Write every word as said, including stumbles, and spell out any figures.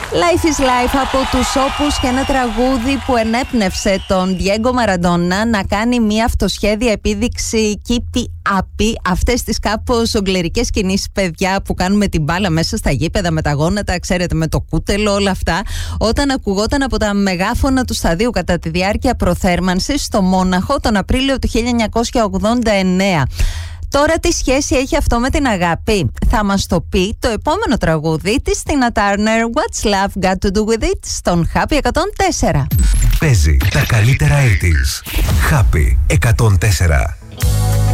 Life is Life από τους Όπους και ένα τραγούδι που ενέπνευσε τον Διέγκο Μαραντόνα να κάνει μια αυτοσχέδια επίδειξη keep up, αυτές τις κάπως ογκλερικές κινήσεις, παιδιά, που κάνουμε την μπάλα μέσα στα γήπεδα με τα γόνατα, ξέρετε, με το κούτελο, όλα αυτά, όταν ακουγόταν από τα μεγάφωνα του σταδίου κατά τη διάρκεια προθέρμανσης στο Μόναχο τον Απρίλιο του χίλια εννιακόσια ογδόντα εννέα. Τώρα τι σχέση έχει αυτό με την αγάπη? Θα μας το πει το επόμενο τραγούδι της Tina Turner, What's Love Got To Do With It, στον Happy εκατόν τέσσερα. Παίζει τα καλύτερα ογδόντα. Happy εκατόν τέσσερα.